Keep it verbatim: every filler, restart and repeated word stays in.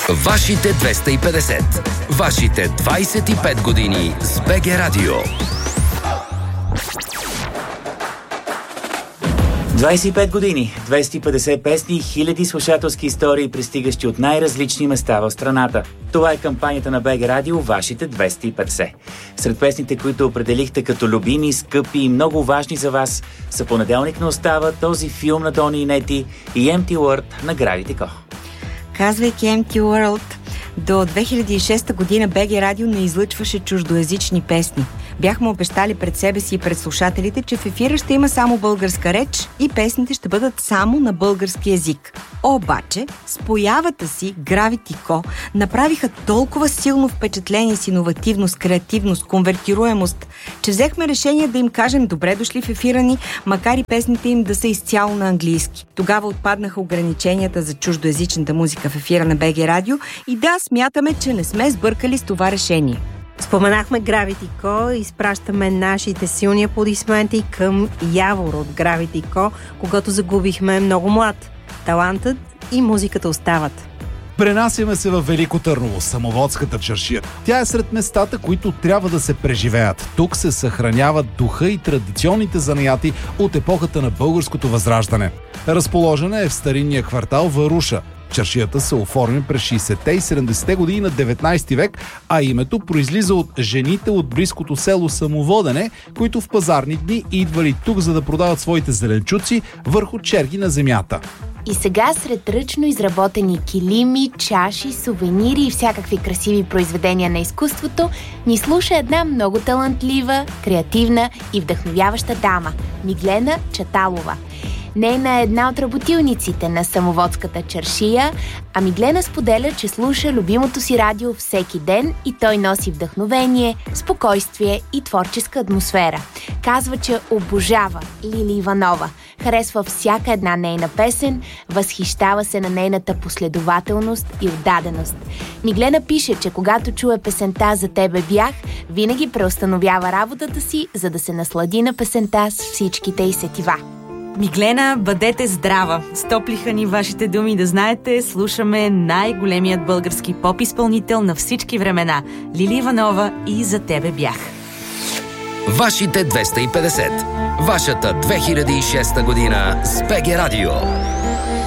Вашите двеста и петдесет. Вашите двайсет и пет години с БГ Радио. двайсет и пет години, двеста и петдесет песни, хиляди слушателски истории, пристигащи от най-различни места в страната. Това е кампанията на БГ Радио «Вашите двеста и петдесет». Сред песните, които определихте като любими, скъпи и много важни за вас, са «Понеделник не остава», този филм на Дони и Нети и Empty World на Gravity Co. Казвайки Empty World, до две хиляди и шеста година БГ Радио не излъчваше чуждоязични песни. Бяхме обещали пред себе си и пред слушателите, че в ефира ще има само българска реч и песните ще бъдат само на български език. Обаче, с появата си Gravity Co направиха толкова силно впечатление с иновативност, креативност, конвертируемост, че взехме решение да им кажем добре дошли в ефира ни, макар и песните им да са изцяло на английски. Тогава отпаднаха ограниченията за чуждоязичната музика в ефира на БГ Радио и да, смятаме, че не сме сбъркали с това решение. Споменахме Gravity Co и изпращаме нашите силни аплодисменти към Явор от Gravity Co, когато загубихме много млад. Талантът и музиката остават. Пренасяме се във Велико Търново, Самоводската чаршия. Тя е сред местата, които трябва да се преживеят. Тук се съхраняват духа и традиционните занаяти от епохата на българското възраждане. Разположена е в старинния квартал Варуша. Чаршията се оформи през шейсетте и седемдесетте години на деветнайсети век, а името произлиза от жените от близкото село Самоводене, които в пазарни дни идвали тук, за да продават своите зеленчуци върху черги на земята. И сега сред ръчно изработени килими, чаши, сувенири и всякакви красиви произведения на изкуството ни слуша една много талантлива, креативна и вдъхновяваща дама – Миглена Чаталова. Нейна е една от работилниците на Самоводската чаршия, а Миглена споделя, че слуша любимото си радио всеки ден и той носи вдъхновение, спокойствие и творческа атмосфера. Казва, че обожава Лили Иванова, харесва всяка една нейна песен, възхищава се на нейната последователност и отдаденост. Миглена пише, че когато чуе песента «За тебе бях», винаги преустановява работата си, за да се наслади на песента с всичките й сетива. Миглена, бъдете здрава! Стоплиха ни вашите думи, да знаете, слушаме най-големият български поп-изпълнител на всички времена – Лили Иванова и «За тебе бях». Вашите двеста и петдесет. Вашата две хиляди и шеста година с БГ Радио.